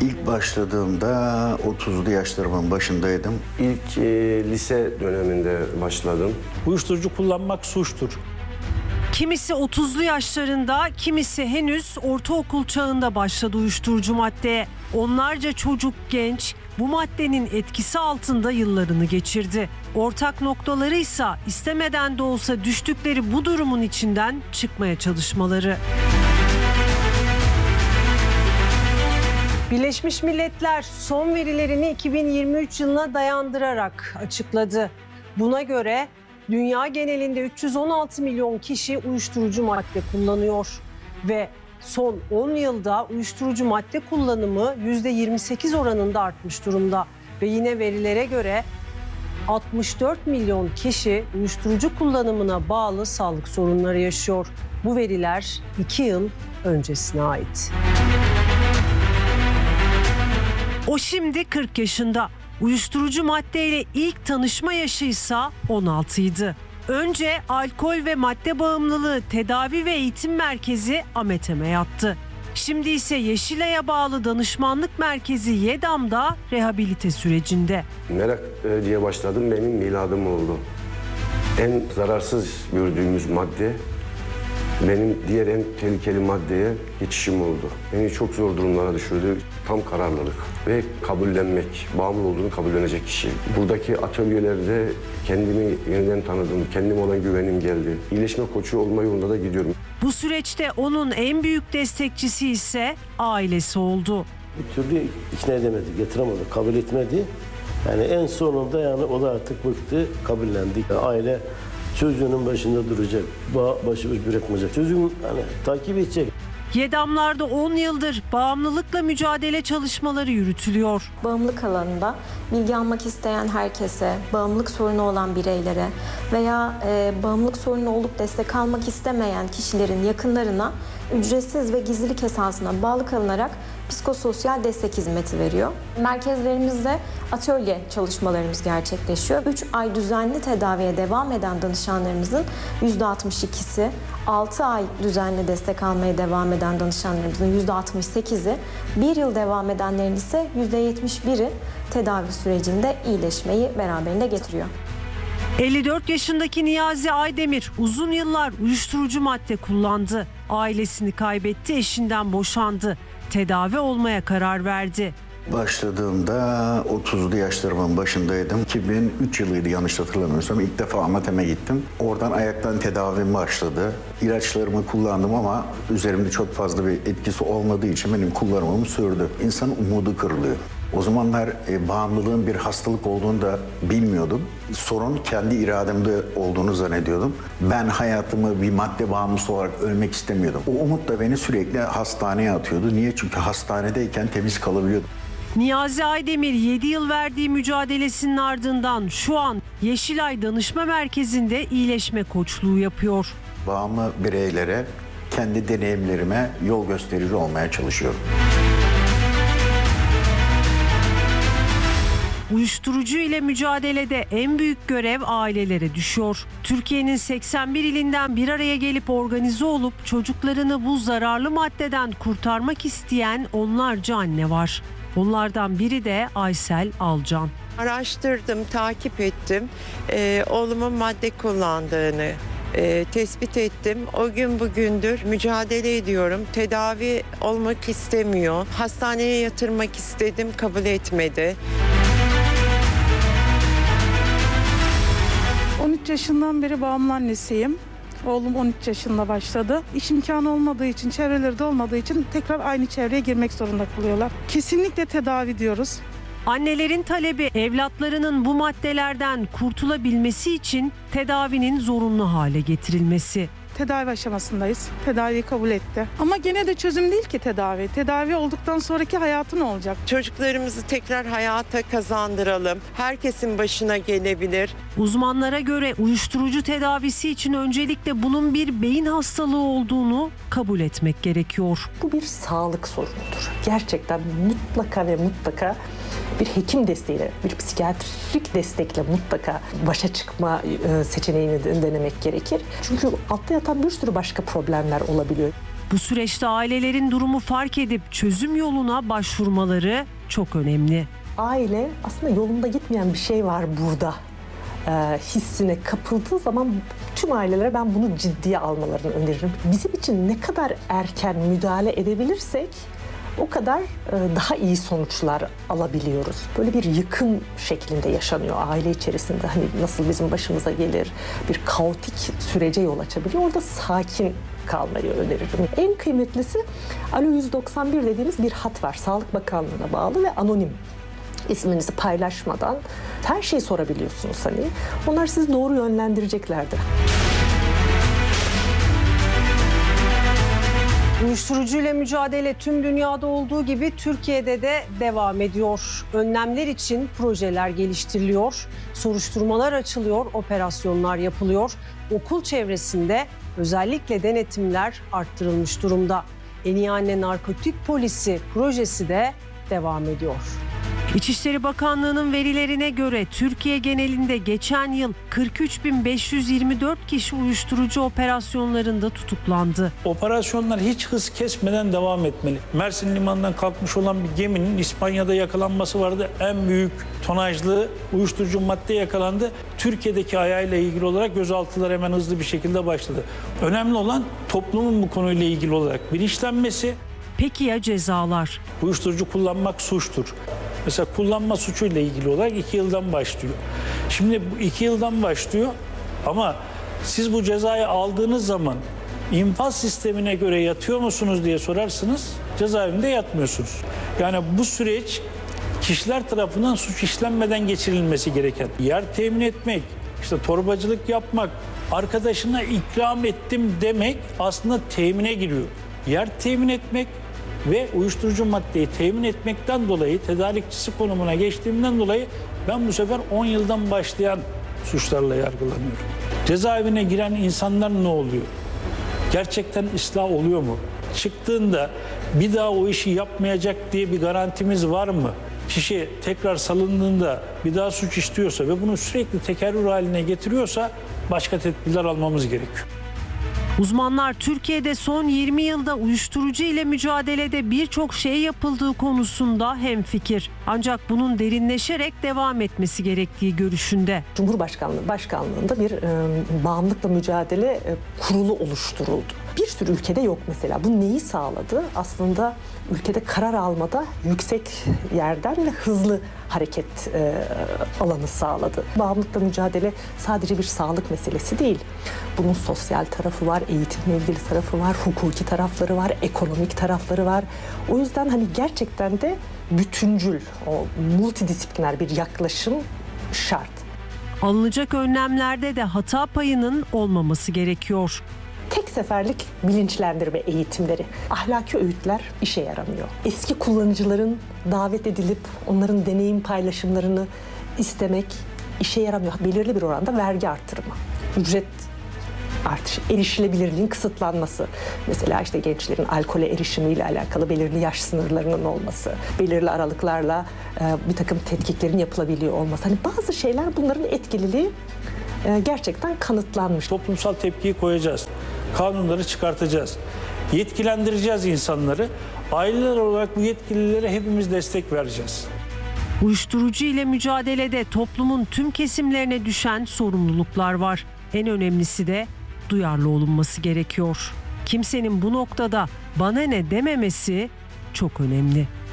İlk başladığımda 30'lu yaşlarımın başındaydım. İlk lise döneminde başladım. Uyuşturucu kullanmak suçtur. Kimisi 30'lu yaşlarında, kimisi henüz ortaokul çağında başladı uyuşturucu maddeye. Onlarca çocuk, genç bu maddenin etkisi altında yıllarını geçirdi. Ortak noktaları ise istemeden de olsa düştükleri bu durumun içinden çıkmaya çalışmaları. Birleşmiş Milletler son verilerini 2023 yılına dayandırarak açıkladı. Buna göre dünya genelinde 316 milyon kişi uyuşturucu madde kullanıyor ve son 10 yılda uyuşturucu madde kullanımı %28 oranında artmış durumda ve yine verilere göre 64 milyon kişi uyuşturucu kullanımına bağlı sağlık sorunları yaşıyor. Bu veriler 2 yıl öncesine ait. O şimdi 40 yaşında. Uyuşturucu maddeyle ilk tanışma yaşı ise 16 idi. Önce alkol ve madde bağımlılığı tedavi ve eğitim merkezi Ametem'e yattı. Şimdi ise Yeşilay'a bağlı danışmanlık merkezi YEDAM'da rehabilite sürecinde. Merak diye başladım, benim miladım oldu. En zararsız gördüğümüz madde benim diğer en tehlikeli maddeye geçişim oldu. Beni çok zor durumlara düşürdü. Tam kararlılık ve kabullenmek, bağımlı olduğunu kabullenecek kişi. Buradaki atölyelerde kendimi yeniden tanıdım, kendime olan güvenim geldi. İyileşme koçu olma yolunda da gidiyorum. Bu süreçte onun en büyük destekçisi ise ailesi oldu. Bir türlü ikna edemedi, getiremedi, kabul etmedi. Yani en sonunda yani o da artık bıktı, kabullendi. Aile çocuğunun başında duracak, başıboş bırakmayacak. Çocuğun hani takip edecek. YEDAM'larda 10 yıldır bağımlılıkla mücadele çalışmaları yürütülüyor. Bağımlılık alanında bilgi almak isteyen herkese, bağımlılık sorunu olan bireylere veya bağımlılık sorunu olup destek almak istemeyen kişilerin yakınlarına ücretsiz ve gizlilik esasına bağlı kalınarak psikososyal destek hizmeti veriyor. Merkezlerimizde atölye çalışmalarımız gerçekleşiyor. 3 ay düzenli tedaviye devam eden danışanlarımızın %62'si, 6 ay düzenli destek almaya devam eden danışanlarımızın %68'i, 1 yıl devam edenlerin ise %71'i tedavi sürecinde iyileşmeyi beraberinde getiriyor. 54 yaşındaki Niyazi Aydemir uzun yıllar uyuşturucu madde kullandı. Ailesini kaybetti, eşinden boşandı. Tedavi olmaya karar verdi. Başladığımda 30'lu yaşlarımın başındaydım. 2003 yılıydı yanlış hatırlamıyorsam. İlk defa Ametem'e gittim. Oradan ayaktan tedavim başladı. İlaçlarımı kullandım ama üzerimde çok fazla bir etkisi olmadığı için benim kullanımım sürdü. İnsanın umudu kırılıyor. O zamanlar bağımlılığın bir hastalık olduğunu da bilmiyordum. Sorun kendi irademde olduğunu zannediyordum. Ben hayatımı bir madde bağımlısı olarak ölmek istemiyordum. O umut da beni sürekli hastaneye atıyordu. Niye? Çünkü hastanedeyken temiz kalabiliyordum. Niyazi Aydemir 7 yıl verdiği mücadelesinin ardından şu an Yeşilay Danışma Merkezi'nde iyileşme koçluğu yapıyor. Bağımlı bireylere kendi deneyimlerime yol gösterici olmaya çalışıyorum. Uyuşturucu ile mücadelede en büyük görev ailelere düşüyor. Türkiye'nin 81 ilinden bir araya gelip organize olup çocuklarını bu zararlı maddeden kurtarmak isteyen onlarca anne var. Onlardan biri de Aysel Alcan. Araştırdım, takip ettim. Oğlumun madde kullandığını tespit ettim. O gün bugündür mücadele ediyorum. Tedavi olmak istemiyor. Hastaneye yatırmak istedim, kabul etmedi. 13 yaşından beri bağımlı annesiyim. Oğlum 13 yaşında başladı. İş imkanı olmadığı için, çevreleri de olmadığı için tekrar aynı çevreye girmek zorunda kalıyorlar. Kesinlikle tedavi diyoruz. Annelerin talebi evlatlarının bu maddelerden kurtulabilmesi için tedavinin zorunlu hale getirilmesi. Tedavi aşamasındayız. Tedaviyi kabul etti. Ama gene de çözüm değil ki tedavi. Tedavi olduktan sonraki hayatı ne olacak? Çocuklarımızı tekrar hayata kazandıralım. Herkesin başına gelebilir. Uzmanlara göre uyuşturucu tedavisi için öncelikle bunun bir beyin hastalığı olduğunu kabul etmek gerekiyor. Bu bir sağlık sorunudur. Gerçekten mutlaka ve mutlaka bir hekim desteğiyle, bir psikiyatrik destekle mutlaka başa çıkma seçeneğini denemek gerekir. Çünkü altta yatan bir sürü başka problemler olabiliyor. Bu süreçte ailelerin durumu fark edip çözüm yoluna başvurmaları çok önemli. Aile aslında yolunda gitmeyen bir şey var burada hissine kapıldığı zaman tüm ailelere ben bunu ciddiye almalarını öneririm. Bizim için ne kadar erken müdahale edebilirsek o kadar daha iyi sonuçlar alabiliyoruz. Böyle bir yıkım şeklinde yaşanıyor aile içerisinde. Hani nasıl bizim başımıza gelir, bir kaotik sürece yol açabiliyor. Orada sakin kalmayı öneririm. En kıymetlisi Alo 191 dediğimiz bir hat var. Sağlık Bakanlığı'na bağlı ve anonim. İsminizi paylaşmadan her şeyi sorabiliyorsunuz hani. Onlar sizi doğru yönlendireceklerdir. Uyuşturucuyla mücadele tüm dünyada olduğu gibi Türkiye'de de devam ediyor. Önlemler için projeler geliştiriliyor, soruşturmalar açılıyor, operasyonlar yapılıyor. Okul çevresinde özellikle denetimler arttırılmış durumda. En iyi anne narkotik polisi projesi de devam ediyor. İçişleri Bakanlığı'nın verilerine göre Türkiye genelinde geçen yıl 43.524 kişi uyuşturucu operasyonlarında tutuklandı. Operasyonlar hiç hız kesmeden devam etmeli. Mersin Limanı'ndan kalkmış olan bir geminin İspanya'da yakalanması vardı. En büyük tonajlı uyuşturucu madde yakalandı. Türkiye'deki ayağıyla ilgili olarak gözaltılar hemen hızlı bir şekilde başladı. Önemli olan toplumun bu konuyla ilgili olarak bilinçlenmesi. Peki ya cezalar? Uyuşturucu kullanmak suçtur. Mesela kullanma suçuyla ilgili olarak 2 yıldan başlıyor. Şimdi bu 2 yıldan başlıyor ama siz bu cezayı aldığınız zaman infaz sistemine göre yatıyor musunuz diye sorarsınız, cezaevinde yatmıyorsunuz. Yani bu süreç kişiler tarafından suç işlenmeden geçirilmesi gereken. Yer temin etmek, işte torbacılık yapmak, arkadaşına ikram ettim demek aslında temine giriyor. Yer temin etmek ve uyuşturucu maddeyi temin etmekten dolayı tedarikçisi konumuna geçtiğimden dolayı ben bu sefer 10 yıldan başlayan suçlarla yargılanıyorum. Cezaevine giren insanlar ne oluyor? Gerçekten ıslah oluyor mu? Çıktığında bir daha o işi yapmayacak diye bir garantimiz var mı? Kişi tekrar salındığında bir daha suç işliyorsa ve bunu sürekli tekerrür haline getiriyorsa başka tedbirler almamız gerekiyor. Uzmanlar Türkiye'de son 20 yılda uyuşturucu ile mücadelede birçok şey yapıldığı konusunda hemfikir. Ancak bunun derinleşerek devam etmesi gerektiği görüşünde. Cumhurbaşkanlığı başkanlığında bir bağımlılıkla mücadele kurulu oluşturuldu. Bir sürü ülkede yok mesela. Bu neyi sağladı? Aslında ülkede karar almada yüksek yerden ve hızlı hareket alanı sağladı. Bağımlılıkla mücadele sadece bir sağlık meselesi değil. Bunun sosyal tarafı var, eğitimle ilgili tarafı var, hukuki tarafları var, ekonomik tarafları var. O yüzden hani gerçekten de bütüncül, o multidisipliner bir yaklaşım şart. Alınacak önlemlerde de hata payının olmaması gerekiyor. Tek seferlik bilinçlendirme eğitimleri, ahlaki öğütler işe yaramıyor. Eski kullanıcıların davet edilip onların deneyim paylaşımlarını istemek işe yaramıyor. Belirli bir oranda vergi artırımı, ücret artışı, erişilebilirliğin kısıtlanması. Mesela işte gençlerin alkole erişimiyle alakalı belirli yaş sınırlarının olması, belirli aralıklarla bir takım tetkiklerin yapılabiliyor olması. Hani bazı şeyler bunların etkililiği gerçekten kanıtlanmış. Toplumsal tepkiyi koyacağız. Kanunları çıkartacağız. Yetkilendireceğiz insanları. Aileler olarak bu yetkililere hepimiz destek vereceğiz. Uyuşturucu ile mücadelede toplumun tüm kesimlerine düşen sorumluluklar var. En önemlisi de duyarlı olunması gerekiyor. Kimsenin bu noktada bana ne dememesi çok önemli.